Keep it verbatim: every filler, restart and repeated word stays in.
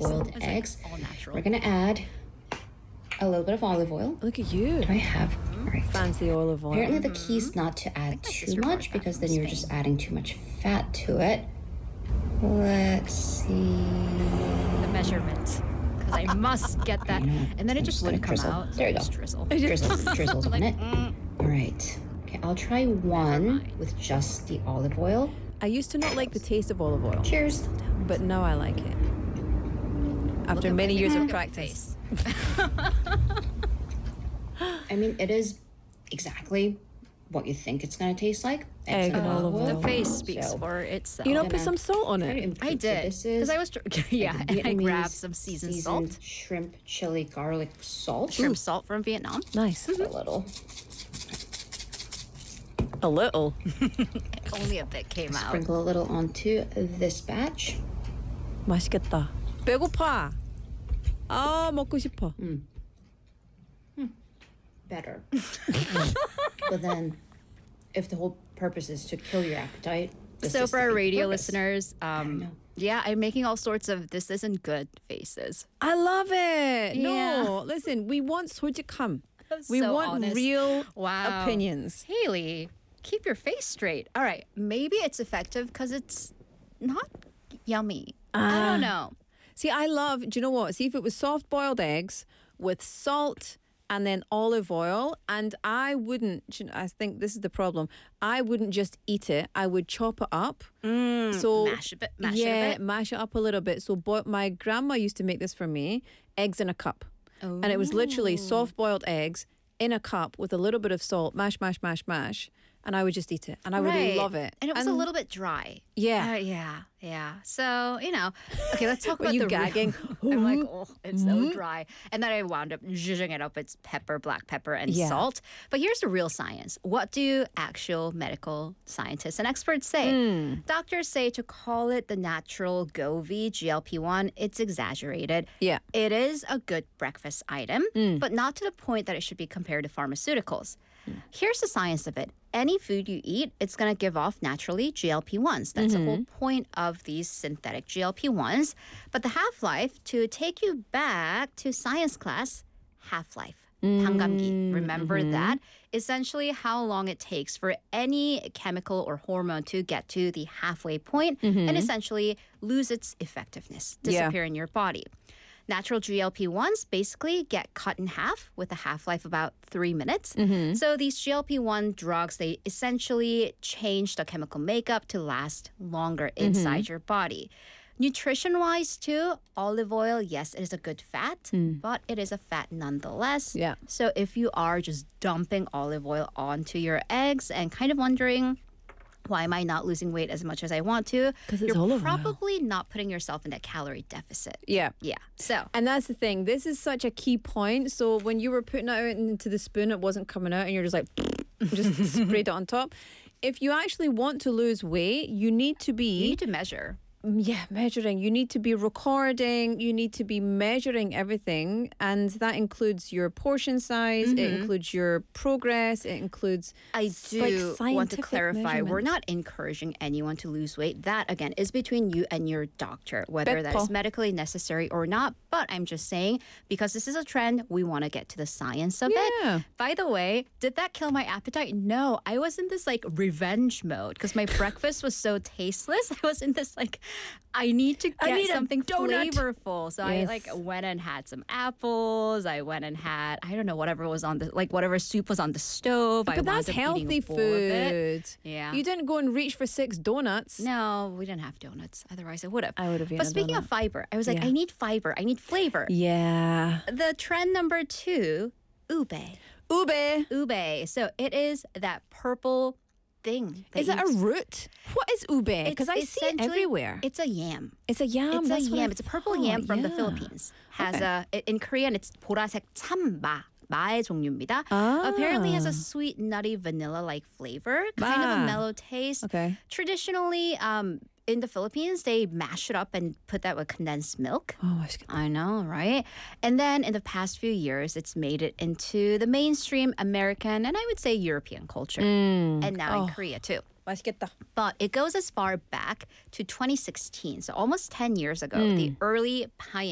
boiled It's eggs. like all natural. We're gonna add a little bit of olive oil. Look at you. Do I have all right. Fancy olive oil. Apparently the key is not to add my too sister brought much it back because from then you're Spain. just adding too much fat to it. Let's see. The measurement. Because I must get that. You know what? And then it I'm just just gonna wouldn't come drizzle. out. There you go. Just drizzle. Drizzle, drizzles on it. mm. All right. Okay, I'll try one mind. with just the olive oil. I used to not like the taste of olive oil, Cheers. but now I like it. After at many my- years look of at my practice. I mean, it is exactly what you think it's going to taste like. Eggs Egg and olive oil. The face speaks So- for itself. You know, gonna put some salt on Try to it. improve. I So did. this Because is I was, tr- yeah, like and I Vietnamese grabbed some seasoned, salt. shrimp, chili, garlic salt. Shrimp salt from Vietnam. Nice. A little. A little. Only a bit came out. Sprinkle a little onto this batch. 맛있겠다. 배고파. 아, 먹고 싶어. Better. But then, if the whole purpose is to kill your appetite, this So is for our defeat the radio purpose. listeners, know. um, yeah, I'm making all sorts of this isn't good faces. I love it. Yeah. No, listen, we want 솔직함. That's We so want honest. real Wow. opinions. Haley, keep your face straight. All right, maybe it's effective because it's not yummy. I don't know. See, I love, do you know what? See, if it was soft boiled eggs with salt and then olive oil, and I wouldn't, do you know, I think this is the problem. I wouldn't just eat it, I would chop it up. so Mash a bit, mash yeah, it a bit. mash it up a little bit. So boil, my grandma used to make this for me, eggs in a cup. And it was literally soft boiled eggs in a cup with a little bit of salt, mash, mash, mash, mash. And I would just eat it. And I would Right. love it. And it was a little bit dry. Yeah. Uh, yeah, yeah. So, you know, okay, let's talk Were about you the real- gagging? I'm like, oh, it's so dry. And then I wound up zhuzhing it up. It's pepper, black pepper, and Yeah. salt. But here's the real science. What do actual medical scientists and experts say? Hmm. Doctors say to call it the natural Govi G L P one, it's exaggerated. Yeah. It is a good breakfast item, but not to the point that it should be compared to pharmaceuticals. Here's the science of it. Any food you eat, it's going to give off naturally G L P ones. That's the whole point of these synthetic G L P ones. But the half-life, to take you back to science class, half-life. 반감기. Remember that? Essentially how long it takes for any chemical or hormone to get to the halfway point and essentially lose its effectiveness, Yeah. disappear in your body. Natural G L P ones basically get cut in half with a half-life about three minutes. So these G L P one drugs, they essentially change the chemical makeup to last longer inside your body. Nutrition-wise too, olive oil, yes, it is a good fat, but it is a fat nonetheless. Yeah. So if you are just dumping olive oil onto your eggs and kind of wondering, why am I not losing weight as much as I want to? 'Cause it's You're olive oil. probably not putting yourself in a calorie deficit. Yeah. Yeah. So And that's the thing. This is such a key point. So when you were putting it out into the spoon, it wasn't coming out, and you're just like, just sprayed it on top. If you actually want to lose weight, you need to you be need to measure. yeah measuring. You need to be recording. You need to be measuring everything, and that includes your portion size. It includes your progress. It includes I s- do like want to scientific clarify, we're measurements. not encouraging anyone to lose weight. That, again, is between you and your doctor, whether that is 백퍼. medically necessary or not. But I'm just saying, because this is a trend, we want to get to the science of Yeah. it. By the way, did that kill my appetite? No, I was in this like revenge mode because my breakfast was so tasteless. I was in this like, I need to I get need a something donut. flavorful. So I like Yes. went and had some apples. I went and had, I don't know, whatever was on the, like whatever soup was on the stove. I But wound that's up eating a healthy bowl of it. food. Yeah. You didn't go and reach for six donuts. No, we didn't have donuts. Otherwise, I would have. I would have eaten But a speaking of donut. fiber, I was like, Yeah. I need fiber. I need flavor. Yeah. The trend number two, ube. Ube. Ube. So it is that purple thing. that Is it a you- root? What is ube? Because I see it essentially- everywhere. It's a yam. It's a yam. It's a that's what I yam. It's a purple thought, yam from the yeah. Philippines. Has Okay. a i- in Korean it's 보라색 참마. 마의 종류입니다. Ah. Apparently has a sweet, nutty, vanilla-like flavor, kind of a Ma. mellow taste. Okay. Traditionally, um, in the Philippines, they mash it up and put that with condensed milk. Oh, 맛있겠다. I know, right? And then in the past few years, it's made it into the mainstream American and I would say European culture. And now in Korea too. 맛있겠다. But it goes as far back to twenty sixteen, so almost ten years ago. The early pioneers